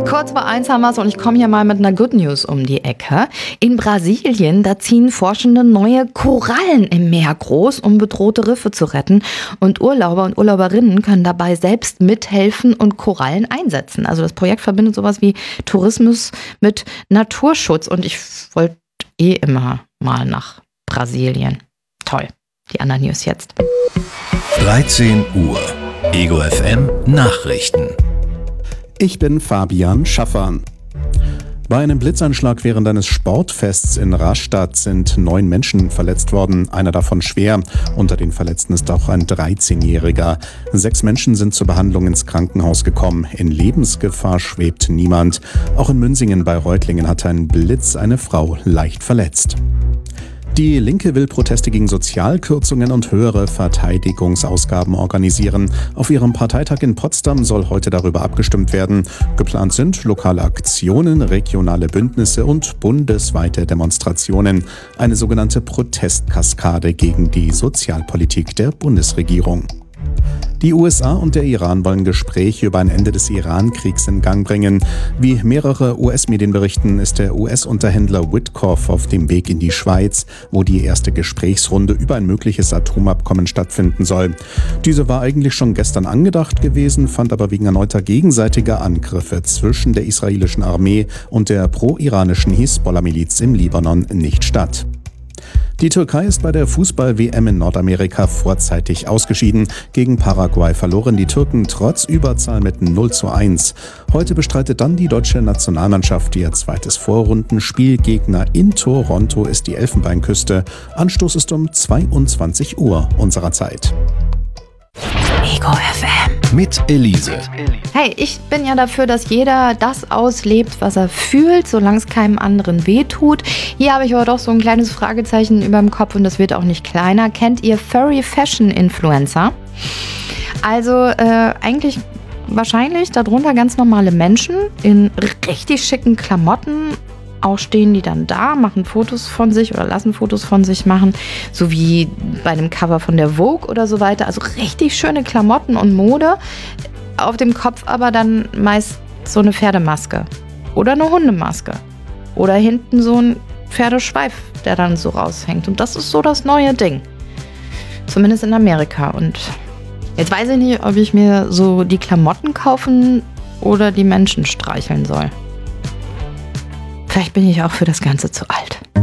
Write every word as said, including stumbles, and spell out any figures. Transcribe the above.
Kurz vor eins haben wir es und ich komme hier mal mit einer Good News um die Ecke. In Brasilien, da ziehen Forschende neue Korallen im Meer groß, um bedrohte Riffe zu retten. Und Urlauber und Urlauberinnen können dabei selbst mithelfen und Korallen einsetzen. Also das Projekt verbindet sowas wie Tourismus mit Naturschutz. Und ich wollte eh immer mal nach Brasilien. Toll. Die anderen News jetzt. dreizehn Uhr. Ego F M Nachrichten. Ich bin Fabian Schaffern. Bei einem Blitzeinschlag während eines Sportfests in Rastatt sind neun Menschen verletzt worden, einer davon schwer. Unter den Verletzten ist auch ein dreizehnjähriger. Sechs Menschen sind zur Behandlung ins Krankenhaus gekommen. In Lebensgefahr schwebt niemand. Auch in Münsingen bei Reutlingen hat ein Blitz eine Frau leicht verletzt. Die Linke will Proteste gegen Sozialkürzungen und höhere Verteidigungsausgaben organisieren. Auf ihrem Parteitag in Potsdam soll heute darüber abgestimmt werden. Geplant sind lokale Aktionen, regionale Bündnisse und bundesweite Demonstrationen. Eine sogenannte Protestkaskade gegen die Sozialpolitik der Bundesregierung. Die U S A und der Iran wollen Gespräche über ein Ende des Iran-Kriegs in Gang bringen. Wie mehrere U S-Medien berichten, ist der U S-Unterhändler Witkoff auf dem Weg in die Schweiz, wo die erste Gesprächsrunde über ein mögliches Atomabkommen stattfinden soll. Diese war eigentlich schon gestern angedacht gewesen, fand aber wegen erneuter gegenseitiger Angriffe zwischen der israelischen Armee und der pro-iranischen Hisbollah-Miliz im Libanon nicht statt. Die Türkei ist bei der Fußball-W M in Nordamerika vorzeitig ausgeschieden. Gegen Paraguay verloren die Türken trotz Überzahl mit null zu eins. Heute bestreitet dann die deutsche Nationalmannschaft ihr zweites Vorrundenspiel. Gegner in Toronto ist die Elfenbeinküste. Anstoß ist um zweiundzwanzig Uhr unserer Zeit. Ego F M. Mit Elise. Hey, ich bin ja dafür, dass jeder das auslebt, was er fühlt, solange es keinem anderen wehtut. Hier habe ich aber doch so ein kleines Fragezeichen über dem Kopf und das wird auch nicht kleiner. Kennt ihr Furry Fashion Influencer? Also äh, eigentlich wahrscheinlich darunter ganz normale Menschen in richtig schicken Klamotten. Auch stehen die dann da, machen Fotos von sich oder lassen Fotos von sich machen, so wie bei einem Cover von der Vogue oder so weiter. Also richtig schöne Klamotten und Mode. Auf dem Kopf aber dann meist so eine Pferdemaske oder eine Hundemaske oder hinten so ein Pferdeschweif, der dann so raushängt. Und das ist so das neue Ding. Zumindest in Amerika. Und jetzt weiß ich nicht, ob ich mir so die Klamotten kaufen oder die Menschen streicheln soll. Vielleicht bin ich auch für das Ganze zu alt.